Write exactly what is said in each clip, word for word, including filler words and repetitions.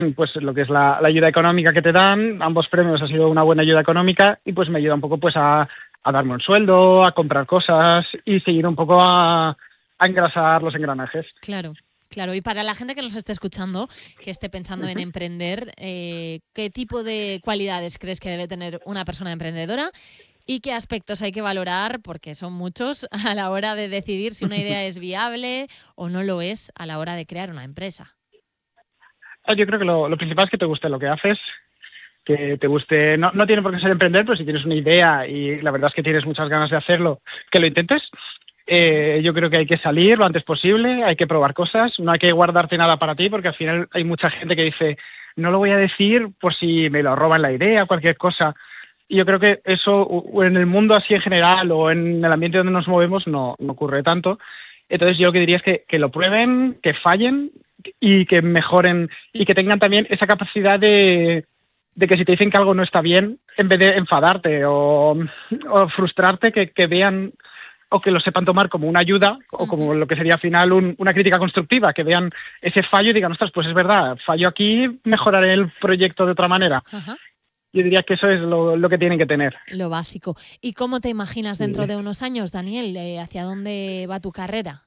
pues lo que es la, la ayuda económica que te dan. Ambos premios ha sido una buena ayuda económica y pues me ayuda un poco pues a, a darme un sueldo, a comprar cosas y seguir un poco a, a engrasar los engranajes. Claro. Claro, y para la gente que nos esté escuchando, que esté pensando uh-huh. en emprender, eh, ¿qué tipo de cualidades crees que debe tener una persona emprendedora y qué aspectos hay que valorar, porque son muchos, a la hora de decidir si una idea es viable o no lo es a la hora de crear una empresa? Yo creo que lo, lo principal es que te guste lo que haces, que te guste, no, no tiene por qué ser emprender, pero si tienes una idea y la verdad es que tienes muchas ganas de hacerlo, que lo intentes. Eh, yo creo que hay que salir lo antes posible, hay que probar cosas, no hay que guardarte nada para ti, porque al final hay mucha gente que dice, no lo voy a decir por si me lo roban la idea, cualquier cosa. Y yo creo que eso en el mundo así en general o en el ambiente donde nos movemos no, no ocurre tanto. Entonces yo lo que diría es que, que lo prueben, que fallen y que mejoren y que tengan también esa capacidad de, de que si te dicen que algo no está bien, en vez de enfadarte o, o frustrarte, que, que vean o que lo sepan tomar como una ayuda o como lo que sería al final un, una crítica constructiva, que vean ese fallo y digan, ostras, pues es verdad, fallo aquí, mejoraré el proyecto de otra manera. Ajá. Yo diría que eso es lo, lo que tienen que tener. Lo básico. ¿Y cómo te imaginas dentro de unos años, Daniel? Eh, ¿Hacia dónde va tu carrera?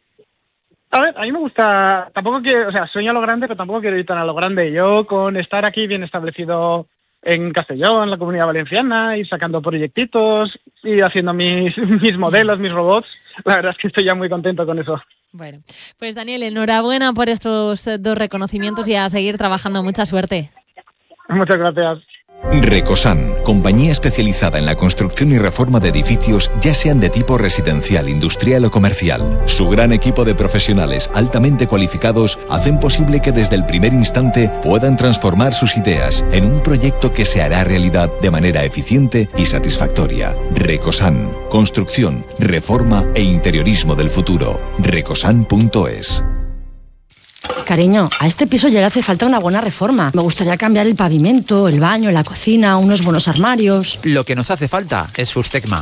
A ver, a mí me gusta, tampoco quiero, o sea, sueño a lo grande, pero tampoco quiero ir tan a lo grande. Yo con estar aquí bien establecido en Castellón, en la Comunidad Valenciana, ir sacando proyectitos, ir haciendo mis, mis modelos, mis robots. La verdad es que estoy ya muy contento con eso. Bueno, pues Daniel, enhorabuena por estos dos reconocimientos y a seguir trabajando. Mucha suerte. Muchas gracias. Recosan, compañía especializada en la construcción y reforma de edificios, ya sean de tipo residencial, industrial o comercial. Su gran equipo de profesionales altamente cualificados hacen posible que desde el primer instante puedan transformar sus ideas en un proyecto que se hará realidad de manera eficiente y satisfactoria. Recosan, construcción, reforma e interiorismo del futuro. recosan punto es. Cariño, a este piso ya le hace falta una buena reforma. Me gustaría cambiar el pavimento, el baño, la cocina, unos buenos armarios. Lo que nos hace falta es Fustecma.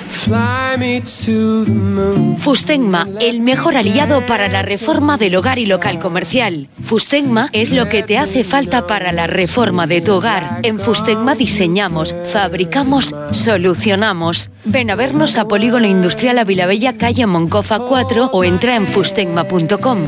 Fustecma, el mejor aliado para la reforma del hogar y local comercial. Fustecma es lo que te hace falta para la reforma de tu hogar. En Fustecma diseñamos, fabricamos, solucionamos. Ven a vernos a Polígono Industrial Avilabella, calle Moncofa cuatro o entra en fustecma punto com.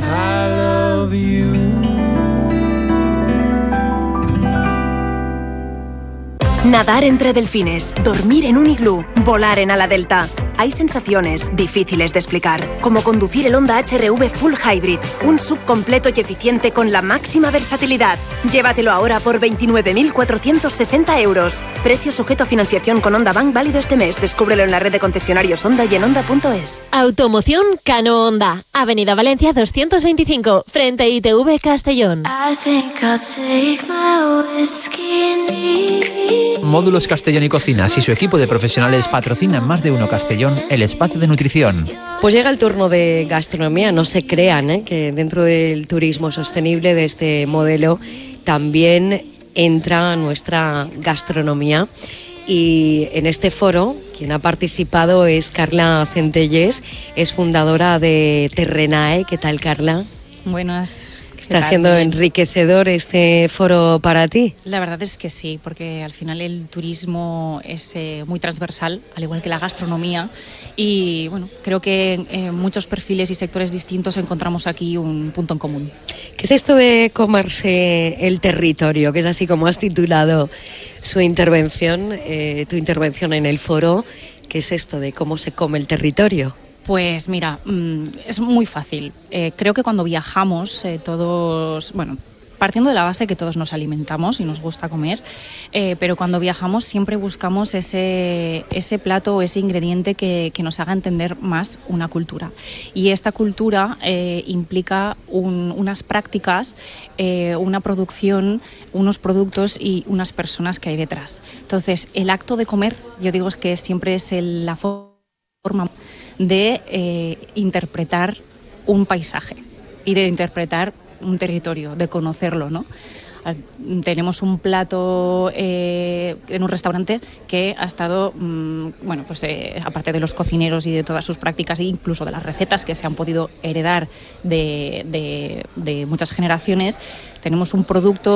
Nadar entre delfines, dormir en un iglú, volar en ala delta. Hay sensaciones difíciles de explicar, como conducir el Honda H R V Full Hybrid, un sub completo y eficiente con la máxima versatilidad. Llévatelo ahora por veintinueve mil cuatrocientos sesenta euros. Precio sujeto a financiación con Honda Bank válido este mes. Descúbrelo en la red de concesionarios Honda y en honda punto es. Automoción Cano Honda, Avenida Valencia doscientos veinticinco, frente a I T V Castellón. Módulos Castellón y Cocinas y su equipo de profesionales patrocinan Más de Uno Castellón, el espacio de nutrición. Pues llega el turno de gastronomía. No se crean ¿eh? que dentro del turismo sostenible, de este modelo, también entra nuestra gastronomía. Y en este foro, quien ha participado es Carla Centelles, es fundadora de Terrenae. ¿Qué tal, Carla? Buenas. ¿Está siendo enriquecedor este foro para ti? La verdad es que sí, porque al final el turismo es eh, muy transversal, al igual que la gastronomía, y bueno, creo que en eh, muchos perfiles y sectores distintos encontramos aquí un punto en común. ¿Qué es esto de comerse el territorio? Que es así como has titulado su intervención, eh, tu intervención en el foro. ¿Qué es esto de cómo se come el territorio? Pues mira, es muy fácil. Eh, creo que cuando viajamos eh, todos, bueno, partiendo de la base que todos nos alimentamos y nos gusta comer, eh, pero cuando viajamos siempre buscamos ese, ese plato o ese ingrediente que, que nos haga entender más una cultura. Y esta cultura eh, implica un, unas prácticas, eh, una producción, unos productos y unas personas que hay detrás. Entonces, el acto de comer, yo digo que siempre es el, la forma de eh, interpretar un paisaje y de interpretar un territorio, de conocerlo, ¿no? Tenemos un plato eh, en un restaurante que ha estado, mmm, bueno, pues eh, aparte de los cocineros y de todas sus prácticas e incluso de las recetas que se han podido heredar de, de, de muchas generaciones, tenemos un producto